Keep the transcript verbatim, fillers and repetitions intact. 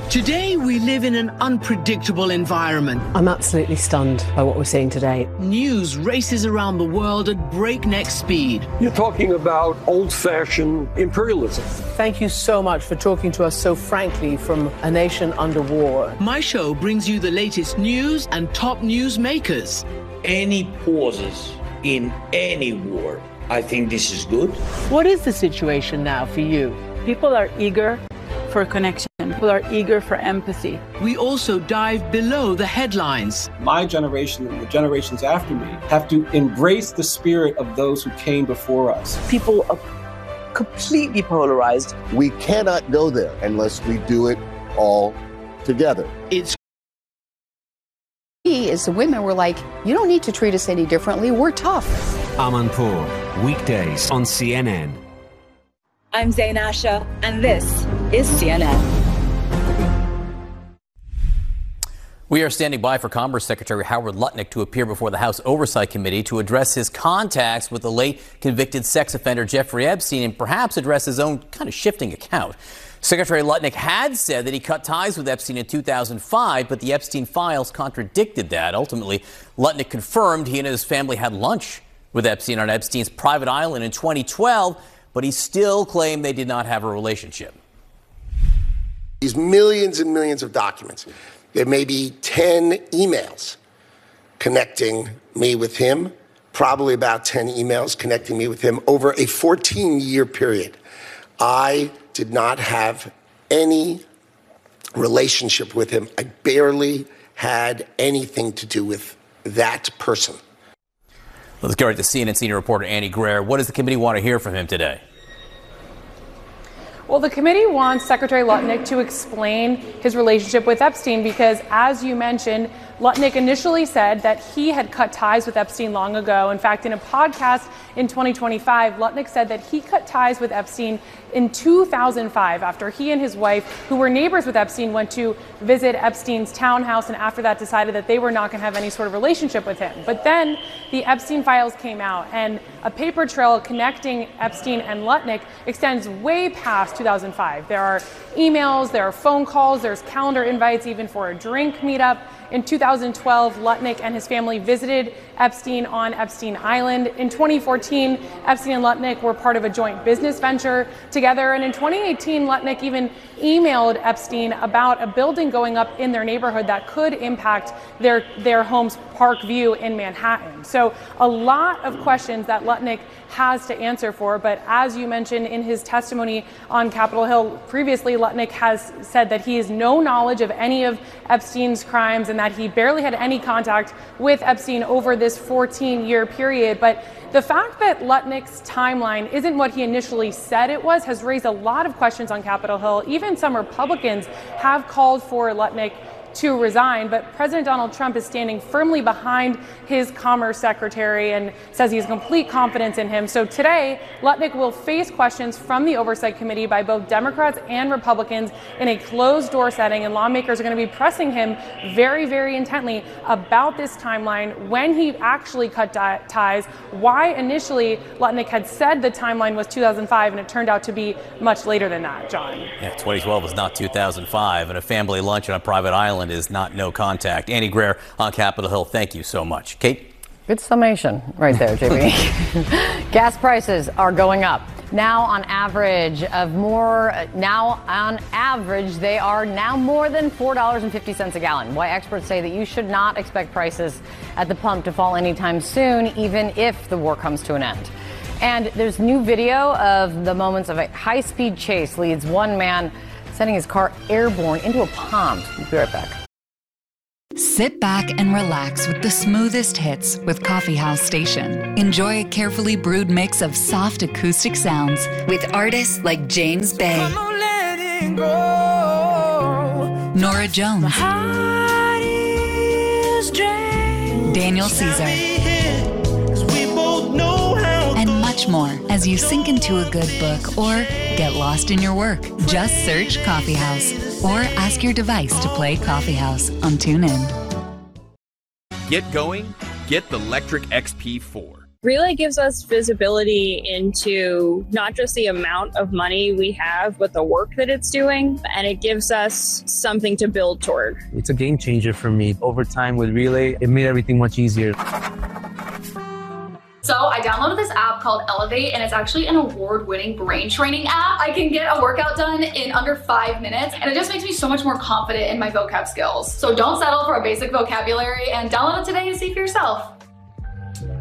Today, we live in an unpredictable environment. I'm absolutely stunned by what we're seeing today. News races around the world at breakneck speed. You're talking about old-fashioned imperialism. Thank you so much for talking to us so frankly from a nation under war. My show brings you the latest news and top news makers. Any pauses in any war, I think this is good. What is the situation now for you? People are eager for connection. People are eager for empathy. We also dive below the headlines. My generation and the generations after me have to embrace the spirit of those who came before us. People are completely polarized. We cannot go there unless we do it all together. It's We, as the women, were like, you don't need to treat us any differently. We're tough. Amanpour, weekdays on C N N. I'm Zain Asha, and this is C N N. We are standing by for Commerce Secretary Howard Lutnick to appear before the House Oversight Committee to address his contacts with the late convicted sex offender Jeffrey Epstein and perhaps address his own kind of shifting account. Secretary Lutnick had said that he cut ties with Epstein in two thousand five, but the Epstein files contradicted that. Ultimately, Lutnick confirmed he and his family had lunch with Epstein on Epstein's private island in twenty twelve, but he still claimed they did not have a relationship. These millions and millions of documents. There may be ten emails connecting me with him, probably about ten emails connecting me with him over a fourteen-year period. I did not have any relationship with him. I barely had anything to do with that person. Let's go right to C N N senior reporter Annie Greer. What does the committee want to hear from him today? Well, the committee wants Secretary Lutnick to explain his relationship with Epstein because, as you mentioned, Lutnick initially said that he had cut ties with Epstein long ago. In fact, in a podcast in twenty twenty-five, Lutnick said that he cut ties with Epstein in two thousand five after he and his wife, who were neighbors with Epstein, went to visit Epstein's townhouse, and after that decided that they were not going to have any sort of relationship with him. But then the Epstein files came out, and a paper trail connecting Epstein and Lutnick extends way past two thousand five. There are emails, there are phone calls, there's calendar invites even for a drink meetup. In two thousand twelve, Lutnick and his family visited Epstein on Epstein Island. In twenty fourteen, Epstein and Lutnick were part of a joint business venture together. And in twenty eighteen, Lutnick even emailed Epstein about a building going up in their neighborhood that could impact their, their home's Park View in Manhattan. So a lot of questions that Lutnick has to answer for. But as you mentioned in his testimony on Capitol Hill previously, Lutnick has said that he has no knowledge of any of Epstein's crimes and that he barely had any contact with Epstein over this fourteen-year period. But the fact that Lutnick's timeline isn't what he initially said it was has raised a lot of questions on Capitol Hill. Even some Republicans have called for Lutnick to resign, but President Donald Trump is standing firmly behind his Commerce Secretary and says he has complete confidence in him. So today, Lutnick will face questions from the Oversight Committee by both Democrats and Republicans in a closed-door setting, and lawmakers are going to be pressing him very, very intently about this timeline, when he actually cut di- ties, why initially Lutnick had said the timeline was two thousand five, and it turned out to be much later than that, John. Yeah, twenty twelve was not two thousand five, and a family lunch on a private island is not no contact. Annie Greer on Capitol Hill, thank you so much. Kate? Good summation right there, J B. Gas prices are going up. Now on average of more, now on average, they are now more than four dollars and fifty cents a gallon. Why experts say that you should not expect prices at the pump to fall anytime soon, even if the war comes to an end. And there's new video of the moments of a high-speed chase leads one man sending his car airborne into a pond. We'll be right back. Sit back and relax with the smoothest hits with Coffee House Station. Enjoy a carefully brewed mix of soft acoustic sounds with artists like James Bay, Nora Jones, Daniel Caesar, and much more as you sink into a good book or get lost in your work. Just search Coffee House or ask your device to play Coffee House on TuneIn. Get going, get the Lectric X P four. Relay gives us visibility into not just the amount of money we have, but the work that it's doing, and it gives us something to build toward. It's a game changer for me. Over time with Relay, it made everything much easier. So I downloaded this app called Elevate, and it's actually an award-winning brain training app. I can get a workout done in under five minutes, and it just makes me so much more confident in my vocab skills. So don't settle for a basic vocabulary and download it today and see for yourself.